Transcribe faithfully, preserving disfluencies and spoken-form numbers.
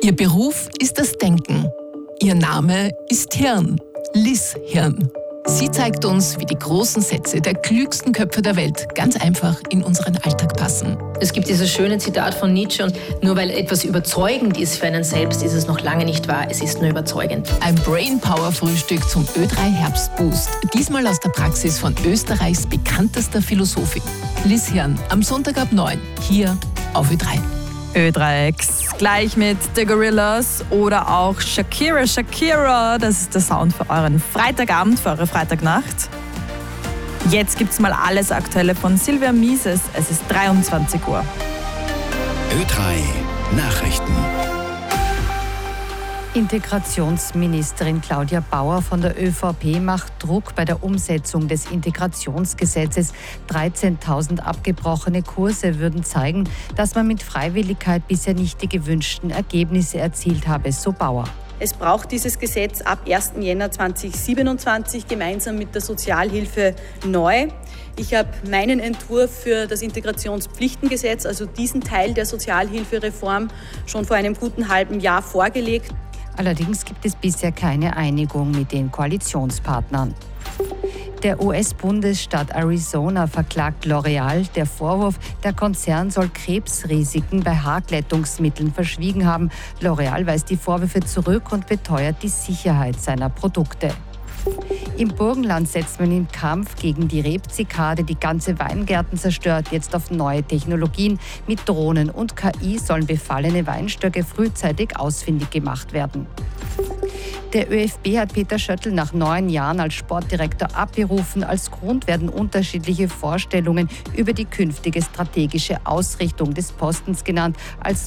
Ihr Beruf ist das Denken. Ihr Name ist Hirn, Liz Hirn. Sie zeigt uns, wie die großen Sätze der klügsten Köpfe der Welt ganz einfach in unseren Alltag passen. Es gibt dieses schöne Zitat von Nietzsche, und nur weil etwas überzeugend ist für einen selbst, ist es noch lange nicht wahr, es ist nur überzeugend. Ein Brainpower-Frühstück zum Ö drei Herbstboost. Diesmal aus der Praxis von Österreichs bekanntester Philosophin, Liz Hirn, am Sonntag ab neun, hier auf Ö drei. Ö drei X, gleich mit The Gorillas oder auch Shakira Shakira. Das ist der Sound für euren Freitagabend, für eure Freitagnacht. Jetzt gibt's mal alles Aktuelle von Silvia Mises. Es ist dreiundzwanzig Uhr. Ö drei Nachrichten. Integrationsministerin Claudia Bauer von der ÖVP macht Druck bei der Umsetzung des Integrationsgesetzes. dreizehntausend abgebrochene Kurse würden zeigen, dass man mit Freiwilligkeit bisher nicht die gewünschten Ergebnisse erzielt habe, so Bauer. Es braucht dieses Gesetz ab ersten Jänner zweitausendsiebenundzwanzig gemeinsam mit der Sozialhilfe neu. Ich habe meinen Entwurf für das Integrationspflichtengesetz, also diesen Teil der Sozialhilfereform, schon vor einem guten halben Jahr vorgelegt. Allerdings gibt es bisher keine Einigung mit den Koalitionspartnern. Der U S-Bundesstaat Arizona verklagt L'Oreal. Der Vorwurf, der Konzern soll Krebsrisiken bei Haarglättungsmitteln verschwiegen haben. L'Oreal weist die Vorwürfe zurück und beteuert die Sicherheit seiner Produkte. Im Burgenland setzt man im Kampf gegen die Rebzikade, die ganze Weingärten zerstört, jetzt auf neue Technologien. Mit Drohnen und K I sollen befallene Weinstöcke frühzeitig ausfindig gemacht werden. Der ÖFB hat Peter Schöttl nach neun Jahren als Sportdirektor abberufen. Als Grund werden unterschiedliche Vorstellungen über die künftige strategische Ausrichtung des Postens genannt. Als